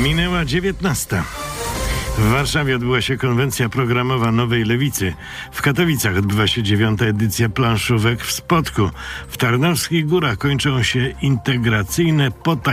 Minęła 19. W Warszawie odbyła się konwencja programowa Nowej Lewicy. W Katowicach odbywa się 9. edycja planszówek w Spodku. W Tarnowskich Górach kończą się integracyjne